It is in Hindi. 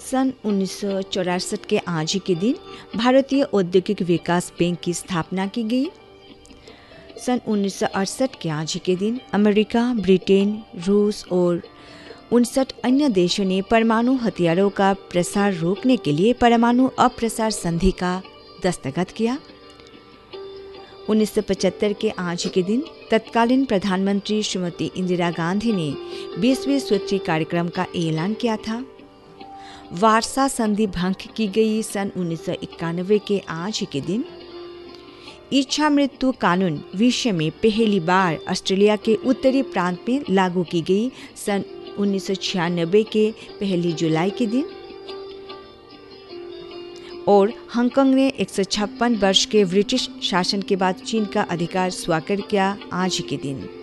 सन 1964 के आज ही के दिन भारतीय औद्योगिक विकास बैंक की स्थापना की गई। सन 1968 के आज ही के दिन अमेरिका, ब्रिटेन, रूस और 59 अन्य देशों ने परमाणु हथियारों का प्रसार रोकने के लिए परमाणु अप्रसार संधि का दस्तखत किया। 1975 के आज के दिन तत्कालीन प्रधानमंत्री श्रीमती इंदिरा गांधी ने 20वें सूची कार्यक्रम का ऐलान किया था। वारसा संधि भंग की गई। सन 1991 के आज के दिन इच्छा मृत्यु कानून विश्व में पहली बार ऑस्ट्रेलिया के उत्तरी प्रांत में लागू की गई। सन 1996 के 1 जुलाई के दिन और हांगकांग ने 156 वर्ष के ब्रिटिश शासन के बाद चीन का अधिकार स्वीकार किया आज के दिन।